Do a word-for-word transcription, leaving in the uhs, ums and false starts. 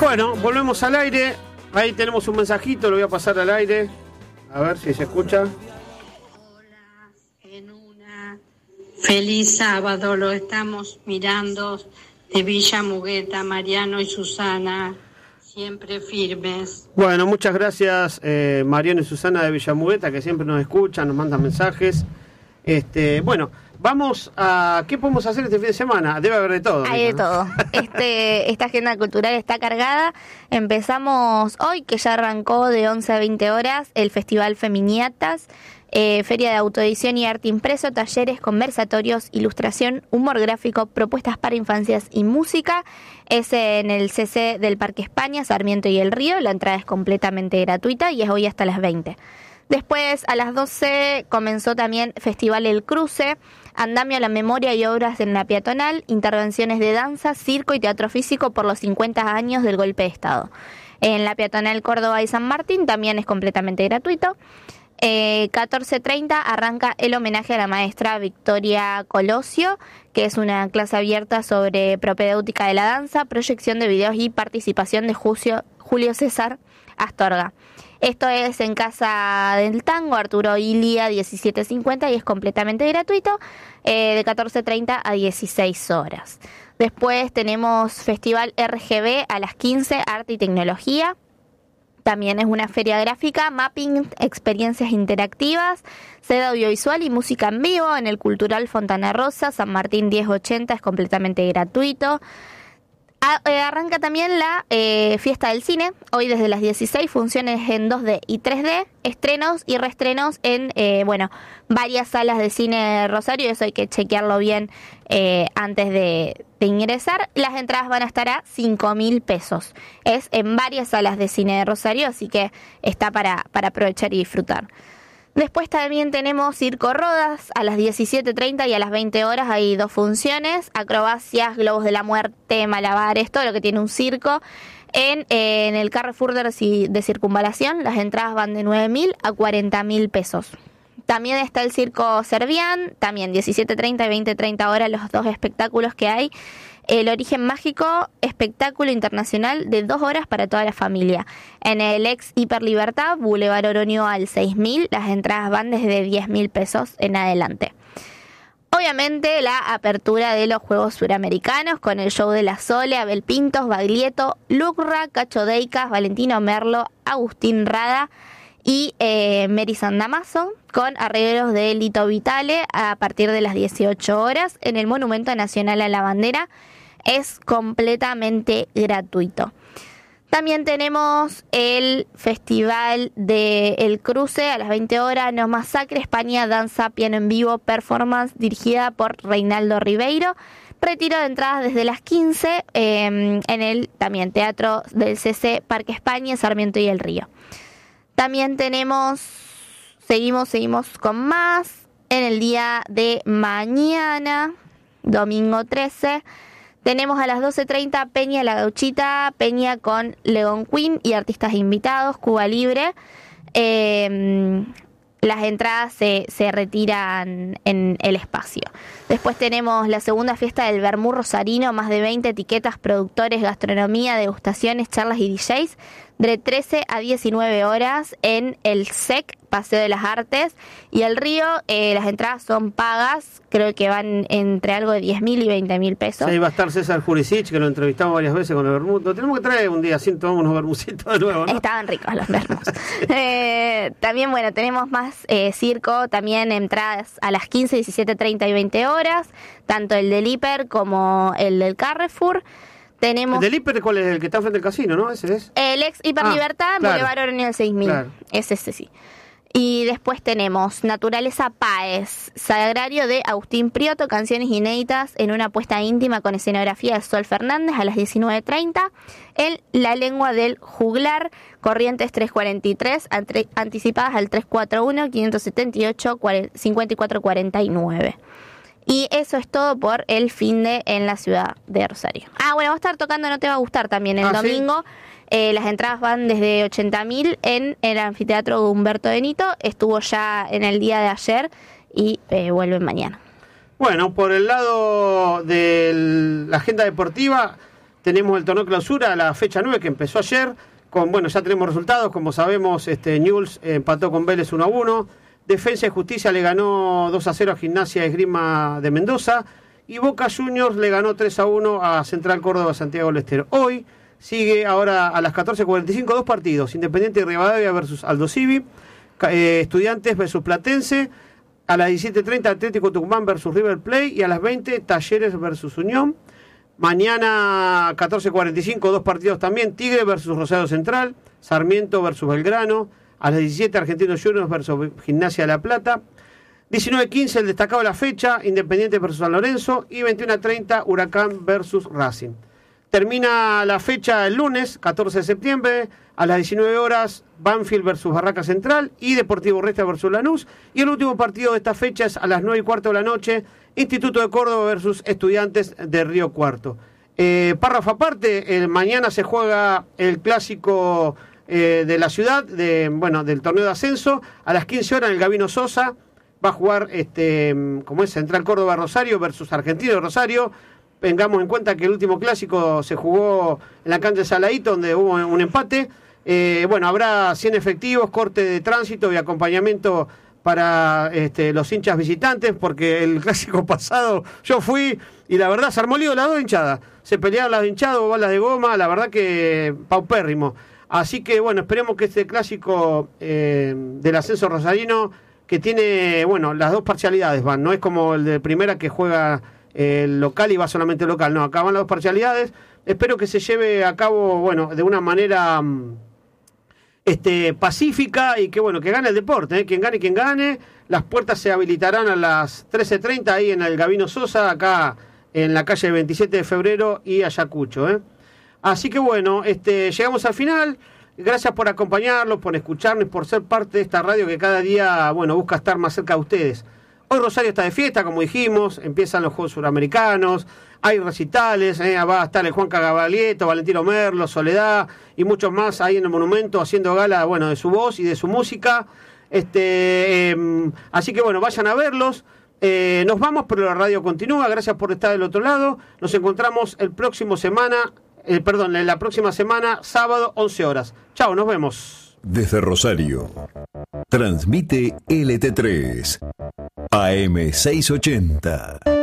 Bueno, volvemos al aire. Ahí tenemos un mensajito, lo voy a pasar al aire. A ver si se escucha. Hola, en una feliz sábado lo estamos mirando de Villa Mugueta, Mariano y Susana, siempre firmes. Bueno, muchas gracias eh, Mariano y Susana de Villa Mugueta, que siempre nos escuchan, nos mandan mensajes. Este, bueno, vamos a... ¿Qué podemos hacer este fin de semana? Debe haber de todo. Hay de ¿no? todo. Este, esta agenda cultural está cargada. Empezamos hoy, que ya arrancó de once a veinte horas, el Festival Feminiatas, eh, Feria de Autoedición y Arte Impreso, talleres, conversatorios, ilustración, humor gráfico, propuestas para infancias y música. Es en el C C del Parque España, Sarmiento y El Río. La entrada es completamente gratuita y es hoy hasta las veinte. Después, a las doce, comenzó también Festival El Cruce, andamio a la memoria y obras en la peatonal, intervenciones de danza, circo y teatro físico por los cincuenta años del golpe de Estado. En la peatonal Córdoba y San Martín también es completamente gratuito. Eh, catorce treinta arranca el homenaje a la maestra Victoria Colosio, que es una clase abierta sobre propedéutica de la danza, proyección de videos y participación de Julio, Julio César Astorga. Esto es en Casa del Tango, Arturo Ilia, diecisiete cincuenta, y es completamente gratuito, eh, de catorce treinta a dieciséis horas. Después tenemos Festival R G B a las quince, Arte y Tecnología. También es una feria gráfica, mapping, experiencias interactivas, sede audiovisual y música en vivo en el Cultural Fontana Rosa, San Martín diez ochenta, es completamente gratuito. Arranca también la eh, fiesta del cine, hoy desde las dieciséis, funciones en dos D y tres D, estrenos y reestrenos en, eh, bueno, varias salas de cine de Rosario. Eso hay que chequearlo bien eh, antes de, de ingresar. Las entradas van a estar a cinco mil pesos. Es en varias salas de cine de Rosario, así que está para, para aprovechar y disfrutar. Después también tenemos Circo Rodas a las diecisiete treinta y a las veinte horas hay dos funciones, acrobacias, globos de la muerte, malabares, todo lo que tiene un circo en, eh, en el Carrefour de, de Circunvalación. Las entradas van de nueve mil a cuarenta mil pesos. También está el Circo Servián, también diecisiete treinta y veinte treinta horas, los dos espectáculos que hay. El Origen Mágico, espectáculo internacional de dos horas para toda la familia. En el ex Hiperlibertad, Boulevard Oroño al seis mil, las entradas van desde diez mil pesos en adelante. Obviamente la apertura de los Juegos Suramericanos con el show de la Sole, Abel Pintos, Baglietto, Lucra, Cacho Deicas, Valentino Merlo, Agustín Rada y eh, Mary San Damaso, con arreglos de Lito Vitale a partir de las dieciocho horas en el Monumento Nacional a la Bandera. Es completamente gratuito. También tenemos el Festival de El Cruce a las veinte horas, No Masacre, España, danza, piano en vivo, performance dirigida por Reinaldo Ribeiro. Retiro de entradas desde las quince eh, en el también Teatro del C C, Parque España, Sarmiento y El Río. También tenemos, seguimos, seguimos con más. En el día de mañana, domingo trece, tenemos a las doce treinta Peña La Gauchita, Peña con León Queen y artistas invitados, Cuba Libre. Eh, las entradas se, se retiran en el espacio. Después tenemos la segunda fiesta del Vermú Rosarino, más de veinte etiquetas, productores, gastronomía, degustaciones, charlas y D Js, de trece a diecinueve horas en el S E C, Paseo de las Artes, y El Río. Eh, las entradas son pagas, creo que van entre algo de diez mil y veinte mil pesos. Sí, va a estar César Jurisic, que lo entrevistamos varias veces con el vermut. Lo tenemos que traer un día, así tomamos unos vermucitos de nuevo, ¿no? Estaban ricos los vermus. eh, también, bueno, tenemos más eh, circo, también entradas a las quince, diecisiete treinta y veinte horas, tanto el del Hiper como el del Carrefour. Tenemos ¿El del Hiper cuál es? El que está frente al casino, ¿no? Ese es. el ex Hiperlibertad, ah, claro. Boulevard Oroño seis mil. Claro. Es ese, sí. Y después tenemos Naturaleza Páez, Sagrario de Agustín Prioto, canciones inéditas en una apuesta íntima con escenografía de Sol Fernández a las diecinueve treinta. El La Lengua del Juglar, Corrientes trescientos cuarenta y tres, ant- anticipadas al trescientos cuarenta y uno, quinientos setenta y ocho, cincuenta y cuatro cuarenta y nueve. Y eso es todo por el finde en la ciudad de Rosario. Ah, bueno, va a estar tocando No Te Va a Gustar también el ah, domingo. ¿Sí? Eh, las entradas van desde ochenta mil en el anfiteatro Humberto Benito. Estuvo ya en el día de ayer y eh, vuelve mañana. Bueno, por el lado de la agenda deportiva, tenemos el torneo clausura, la fecha nueve que empezó ayer, con bueno, ya tenemos resultados, como sabemos, este Newell's empató con Vélez uno a uno, Defensa y Justicia le ganó dos a cero a Gimnasia Esgrima de Mendoza, y Boca Juniors le ganó tres a uno a Central Córdoba Santiago del Estero. Hoy sigue ahora a las catorce cuarenta y cinco dos partidos, Independiente de Rivadavia versus Aldo Civi, eh, Estudiantes versus Platense, a las diecisiete treinta Atlético Tucumán versus River Plate, y a las veinte Talleres versus Unión. Mañana catorce cuarenta y cinco dos partidos también, Tigre versus Rosario Central, Sarmiento versus Belgrano, a las diecisiete Argentinos Juniors versus Gimnasia de La Plata, diecinueve quince el destacado de la fecha, Independiente versus San Lorenzo, y veintiuno treinta Huracán versus Racing. Termina la fecha el lunes, catorce de septiembre, a las diecinueve horas, Banfield versus Barraca Central y Deportivo Resta versus Lanús. Y el último partido de esta fecha es a las nueve y cuarto de la noche, Instituto de Córdoba versus Estudiantes de Río Cuarto. Eh, párrafo aparte, el, mañana se juega el clásico eh, de la ciudad, de, bueno, del torneo de ascenso, a las quince horas en el Gabino Sosa. Va a jugar, este, como es, Central Córdoba Rosario versus Argentino de Rosario. Tengamos en cuenta que el último clásico se jugó en la cancha de Saladito, donde hubo un empate. Eh, bueno, habrá cien efectivos, corte de tránsito y acompañamiento para este, los hinchas visitantes, porque el clásico pasado yo fui y la verdad se armó lío las dos hinchadas. Se pelearon las hinchadas, balas de goma, la verdad que paupérrimo. Así que bueno, esperemos que este clásico eh, del ascenso rosarino, que tiene, bueno, las dos parcialidades van, no es como el de primera que juega el local y va solamente local, no, acá van las dos parcialidades. Espero que se lleve a cabo, bueno, de una manera este, pacífica y que, bueno, que gane el deporte, ¿eh? Quien gane, quien gane. Las puertas se habilitarán a las trece treinta ahí en el Gabino Sosa, acá en la calle veintisiete de febrero y Ayacucho, ¿eh? Así que, bueno, este, llegamos al final. Gracias por acompañarnos, por escucharnos, por ser parte de esta radio que cada día, bueno, busca estar más cerca de ustedes. Hoy Rosario está de fiesta, como dijimos, empiezan los Juegos Suramericanos, hay recitales, eh, va a estar el Juan Cagabalieto, Valentino Merlo, Soledad y muchos más ahí en el monumento haciendo gala, bueno, de su voz y de su música. Este, eh, así que bueno, vayan a verlos. Eh, nos vamos, pero la radio continúa. Gracias por estar del otro lado. Nos encontramos el próximo semana, eh, perdón, la próxima semana, sábado, once horas. Chao, nos vemos. Desde Rosario, transmite L T tres, A M seiscientos ochenta.